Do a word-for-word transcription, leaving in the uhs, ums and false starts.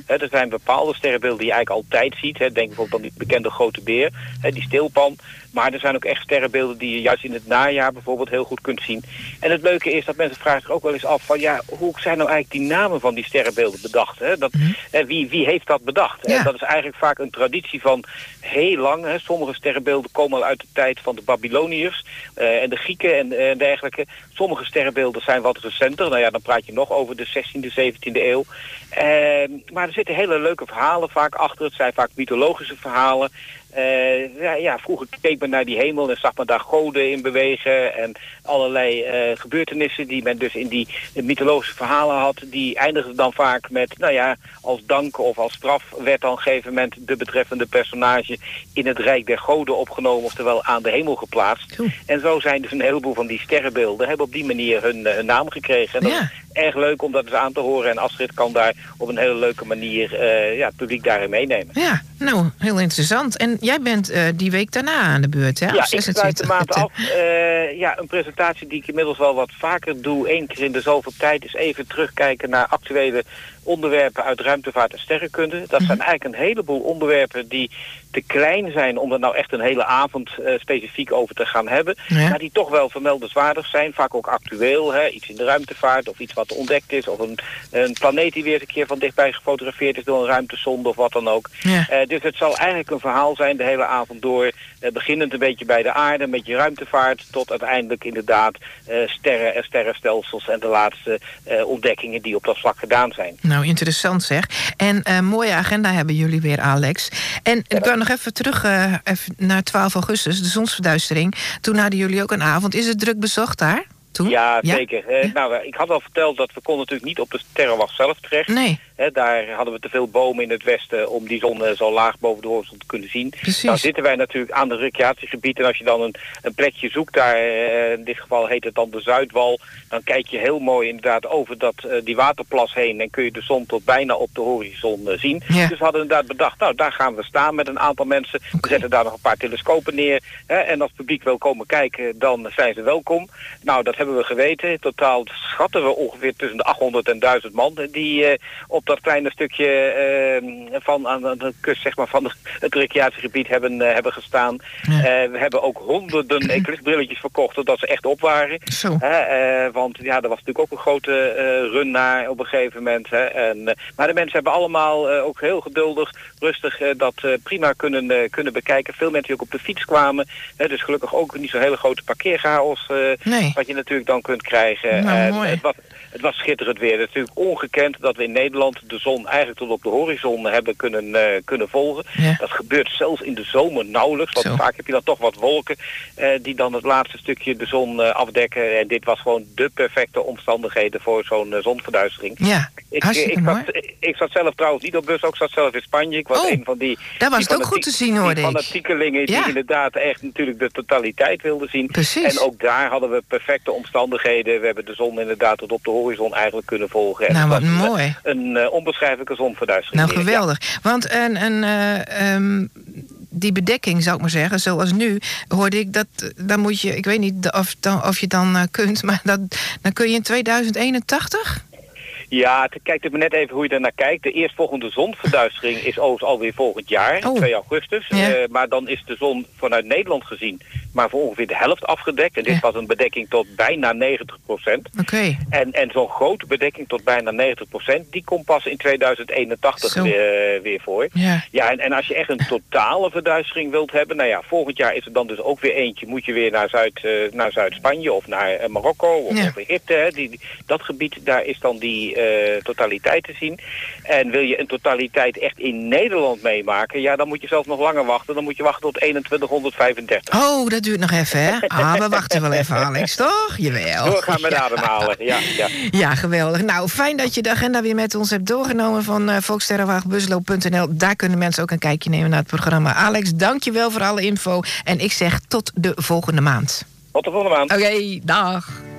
He, er zijn bepaalde sterrenbeelden die je eigenlijk altijd ziet. He, denk bijvoorbeeld aan die bekende grote beer, he, die steelpan. Maar er zijn ook echt sterrenbeelden die je juist in het najaar bijvoorbeeld heel goed kunt zien. En het leuke is dat mensen vragen zich ook wel eens af van ja, hoe zijn nou eigenlijk die namen van die sterrenbeelden bedacht? Hè? Dat, mm-hmm. eh, wie, wie heeft dat bedacht? Ja. Eh, dat is eigenlijk vaak een traditie van heel lang. Hè? Sommige sterrenbeelden komen al uit de tijd van de Babyloniërs uh, en de Grieken en uh, dergelijke. Sommige sterrenbeelden zijn wat recenter. Nou ja, dan praat je nog over de zestiende, zeventiende eeuw. Uh, maar er zitten hele leuke verhalen vaak achter. Het zijn vaak mythologische verhalen. Uh, ja, ja, vroeger keek men naar die hemel en zag men daar goden in bewegen en allerlei uh, gebeurtenissen die men dus in die mythologische verhalen had. Die eindigden dan vaak met, nou ja, als dank of als straf werd dan op een gegeven moment de betreffende personage in het Rijk der Goden opgenomen, oftewel aan de hemel geplaatst. Cool. En zo zijn dus een heleboel van die sterrenbeelden, hebben op die manier hun, hun naam gekregen. En dat ja. is erg leuk om dat eens aan te horen en Astrid kan daar op een hele leuke manier uh, ja, het publiek daarin meenemen. Ja, nou, heel interessant. En jij bent uh, die week daarna aan de beurt, hè? Ja, ik sluit de maand af. Uh, ja, een presentatie die ik inmiddels wel wat vaker doe, één keer in de zoveel tijd, is even terugkijken naar actuele onderwerpen uit ruimtevaart en sterrenkunde. Dat mm-hmm. zijn eigenlijk een heleboel onderwerpen die te klein zijn om er nou echt een hele avond uh, specifiek over te gaan hebben. Ja. Maar die toch wel vermeldenswaardig zijn. Vaak ook actueel. Hè? Iets in de ruimtevaart of iets wat ontdekt is. Of een, een planeet die weer eens een keer van dichtbij gefotografeerd is door een ruimtesonde of wat dan ook. Ja. Uh, dus het zal eigenlijk een verhaal zijn de hele avond door. Uh, beginnend een beetje bij de aarde, een beetje ruimtevaart. Tot uiteindelijk inderdaad uh, sterren en sterrenstelsels en de laatste uh, ontdekkingen die op dat vlak gedaan zijn. Nou, interessant zeg. En uh, mooie agenda hebben jullie weer, Alex. En ik kan nog even terug uh, even naar twaalf augustus, de zonsverduistering. Toen hadden jullie ook een avond. Is het druk bezocht daar? Toen? Ja, zeker. Ja? Uh, nou, ik had al verteld dat we konden natuurlijk niet op de sterrenwacht zelf terecht. Nee. He, daar hadden we te veel bomen in het westen om die zon uh, zo laag boven de horizon te kunnen zien. Precies. Nou zitten wij natuurlijk aan de recreatiegebied en als je dan een, een plekje zoekt, daar uh, in dit geval heet het dan de Zuidwal, dan kijk je heel mooi inderdaad over dat, uh, die waterplas heen en kun je de zon tot bijna op de horizon uh, zien. Ja. Dus we hadden inderdaad bedacht, nou daar gaan we staan met een aantal mensen. Okay. We zetten daar nog een paar telescopen neer. Hè, en als het publiek wil komen kijken, dan zijn ze welkom. Nou, dat hebben we geweten. In totaal schatten we ongeveer tussen de achthonderd en duizend man die uh, op dat kleine stukje uh, van aan de kust zeg maar, van de, het recreatiegebied hebben, uh, hebben gestaan. Ja. Uh, we hebben ook honderden eclipsbrilletjes verkocht, zodat ze echt op waren. Zo. Uh, uh, want ja, er was natuurlijk ook een grote uh, run naar op een gegeven moment. Hè. En, uh, maar de mensen hebben allemaal uh, ook heel geduldig, rustig uh, dat uh, prima kunnen, uh, kunnen bekijken. Veel mensen die ook op de fiets kwamen. Uh, dus gelukkig ook niet zo'n hele grote parkeerchaos uh, nee. wat je natuurlijk dan kunt krijgen. Nou, uh, mooi. Het was, het was schitterend weer. Het is natuurlijk ongekend dat we in Nederland de zon eigenlijk tot op de horizon hebben kunnen, uh, kunnen volgen. Ja. Dat gebeurt zelfs in de zomer nauwelijks. Want Zo. vaak heb je dan toch wat wolken uh, die dan het laatste stukje de zon uh, afdekken. En dit was gewoon de perfecte omstandigheden voor zo'n uh, zonverduistering. Ja, ik, ik, zat, ik zat zelf trouwens niet op bus, ook zat zelf in Spanje. Ik was oh, een van die... Daar was die het ook goed te zien, hoorde ik. fanatiekelingen die ja. inderdaad echt natuurlijk de totaliteit wilden zien. Precies. En ook daar hadden we perfecte omstandigheden. We hebben de zon inderdaad tot op de horizon eigenlijk kunnen volgen. En nou, wat een, mooi. Een, een uh, onbeschrijfelijke zonverduistering. Nou, geweldig. Ja. Want een, een, uh, um, die bedekking, zou ik maar zeggen, zoals nu, hoorde ik dat, dan moet je, ik weet niet of, dan, of je dan uh, kunt, maar dat, dan kun je in tweeduizend eenentachtig... Ja, kijk er maar net even hoe je er naar kijkt. De eerstvolgende zonverduistering is overigens alweer volgend jaar, oh. twee augustus. Ja. Uh, maar dan is de zon vanuit Nederland gezien maar voor ongeveer de helft afgedekt. En dit ja. was een bedekking tot bijna negentig procent. Okay. En, en zo'n grote bedekking tot bijna negentig procent, die komt pas in tweeduizend eenentachtig weer, uh, weer voor. Ja, ja en, en als je echt een totale verduistering wilt hebben, nou ja, volgend jaar is er dan dus ook weer eentje. Moet je weer naar, Zuid, uh, naar Zuid-Spanje of naar uh, Marokko of, ja. of Egypte. Hè. Die, die, dat gebied, daar is dan die uh, totaliteit te zien. En wil je een totaliteit echt in Nederland meemaken, ja, dan moet je zelfs nog langer wachten. Dan moet je wachten tot eenentwintighonderdvijfendertig. Oh, dat duurt nog even, hè? Ah, we wachten wel even, Alex, toch? Jawel. Doorgaan met ademhalen, ja. Ja, ja, geweldig. Nou, fijn dat je de agenda weer met ons hebt doorgenomen van uh, volkssterrenwachtbuslo punt n l. Daar kunnen mensen ook een kijkje nemen naar het programma. Alex, dank je wel voor alle info. En ik zeg tot de volgende maand. Tot de volgende maand. Oké, okay, dag.